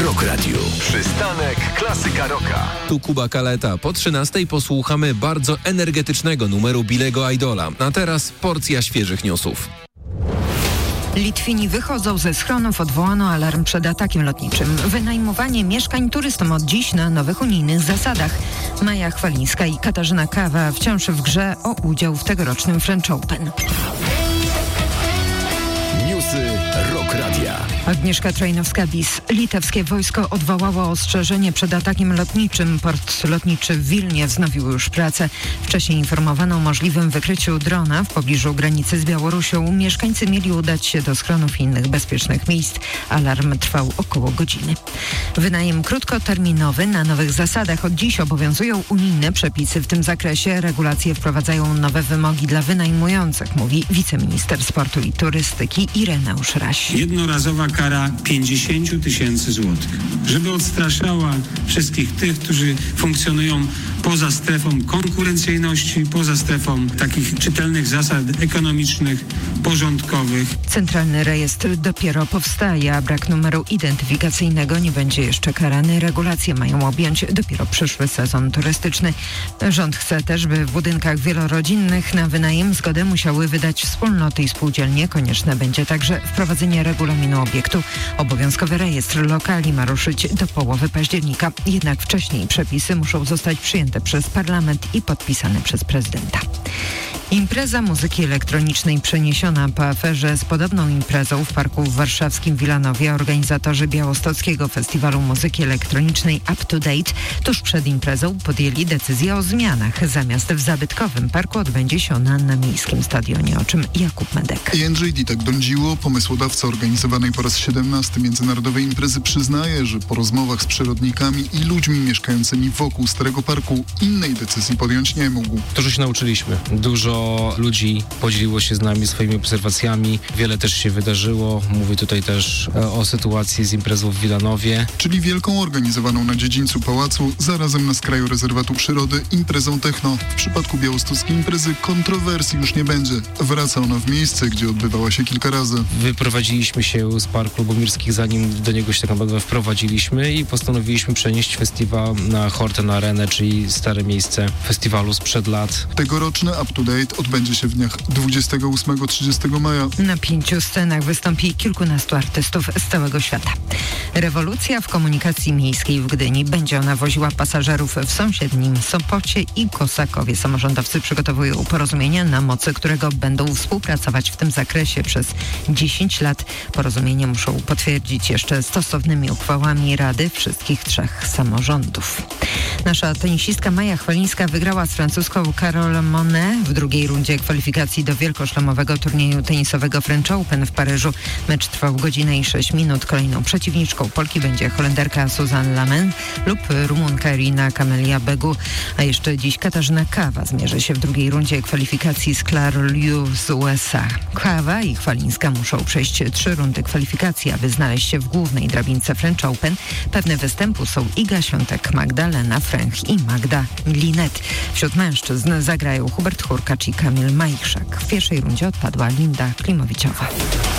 Rock Radio. Przystanek Klasyka Rocka. Tu Kuba Kaleta. Po 13 posłuchamy bardzo energetycznego numeru Billego Idola. A teraz porcja świeżych newsów. Litwini wychodzą ze schronów, odwołano alarm przed atakiem lotniczym. Wynajmowanie mieszkań turystom od dziś na nowych unijnych zasadach. Maja Chwalińska i Katarzyna Kawa wciąż w grze o udział w tegorocznym French Open. Newsy Rock Radia. Agnieszka Trajnowska-Bis. Litewskie wojsko odwołało ostrzeżenie przed atakiem lotniczym. Port lotniczy w Wilnie wznowił już pracę. Wcześniej informowano o możliwym wykryciu drona w pobliżu granicy z Białorusią. Mieszkańcy mieli udać się do schronów i innych bezpiecznych miejsc. Alarm trwał około godziny. Wynajem krótkoterminowy na nowych zasadach. Od dziś obowiązują unijne przepisy w tym zakresie. Regulacje wprowadzają nowe wymogi dla wynajmujących, mówi wiceminister sportu i turystyki Ireneusz Raś. Jednorazowa kara 50 000 złotych, żeby odstraszała wszystkich tych, którzy funkcjonują poza strefą konkurencyjności, poza strefą takich czytelnych zasad ekonomicznych, porządkowych. Centralny rejestr dopiero powstaje, a brak numeru identyfikacyjnego nie będzie jeszcze karany. Regulacje mają objąć dopiero przyszły sezon turystyczny. Rząd chce też, by w budynkach wielorodzinnych na wynajem zgodę musiały wydać wspólnoty i spółdzielnie. Konieczne będzie także wprowadzenie regulaminu obiektu. Obowiązkowy rejestr lokali ma ruszyć do połowy października. Jednak wcześniej przepisy muszą zostać przyjęte przez parlament i podpisane przez prezydenta. Impreza muzyki elektronicznej przeniesiona po aferze z podobną imprezą w parku warszawskim w Wilanowie. Organizatorzy Białostockiego Festiwalu Muzyki Elektronicznej Up to Date tuż przed imprezą podjęli decyzję o zmianach. Zamiast w zabytkowym parku odbędzie się ona na miejskim stadionie, o czym Jakub Medek. Jędrzej Ditak-Dądziło, pomysłodawca organizowanej po raz 17 międzynarodowej imprezy, przyznaje, że po rozmowach z przyrodnikami i ludźmi mieszkającymi wokół Starego Parku innej decyzji podjąć nie mógł. Dużo się nauczyliśmy. Dużo ludzi podzieliło się z nami swoimi obserwacjami. Wiele też się wydarzyło. Mówię tutaj też o sytuacji z imprezą w Wilanowie. Czyli wielką organizowaną na dziedzińcu pałacu, zarazem na skraju rezerwatu przyrody, imprezą techno. W przypadku białostockiej imprezy kontrowersji już nie będzie. Wraca ona w miejsce, gdzie odbywała się kilka razy. Wyprowadziliśmy się z Parku Lubomirskich, zanim do niego się tak naprawdę wprowadziliśmy i postanowiliśmy przenieść festiwal na Horten Arenę, czyli stare miejsce festiwalu sprzed lat. Tegoroczny Up to Date odbędzie się w dniach 28-30 maja. Na 5 scenach wystąpi kilkunastu artystów z całego świata. Rewolucja w komunikacji miejskiej w Gdyni. Będzie ona woziła pasażerów w sąsiednim Sopocie i Kosakowie. Samorządowcy przygotowują porozumienie, na mocy którego będą współpracować w tym zakresie przez 10 lat. Porozumienie muszą potwierdzić jeszcze stosownymi uchwałami Rady wszystkich 3 samorządów. Nasza tenisistka Maja Chwalińska wygrała z francuską Carole Monet w drugiej rundzie kwalifikacji do wielkoszlemowego turnieju tenisowego French Open w Paryżu. Mecz trwał godzinę i 6 minut. Kolejną przeciwniczką Polki będzie Holenderka Suzanne Lamen lub Rumunka Irina Camelia Begu. A jeszcze dziś Katarzyna Kawa zmierzy się w drugiej rundzie kwalifikacji z Claire Liu z USA. Kawa i Chwalińska muszą przejść 3 rundy kwalifikacji, aby znaleźć się w głównej drabince French Open. Pewne występu są Iga Świątek, Magdalena Fręch i Magda Linet. Wśród mężczyzn zagrają Hubert Hurkacz i Kamil Majchrzak. W pierwszej rundzie odpadła Linda Klimowiczowa.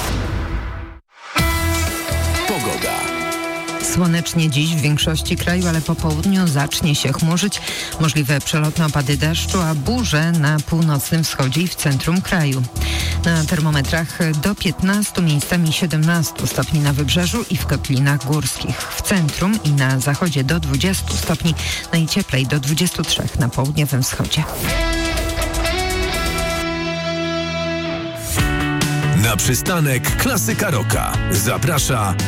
Pogoda. Słonecznie dziś w większości kraju, ale po południu zacznie się chmurzyć. Możliwe przelotne opady deszczu, a burze na północnym wschodzie i w centrum kraju. Na termometrach do 15, miejscami 17 stopni na wybrzeżu i w kotlinach górskich. W centrum i na zachodzie do 20 stopni, najcieplej do 23 na południowym wschodzie. Na przystanek Klasyka Rocka zaprasza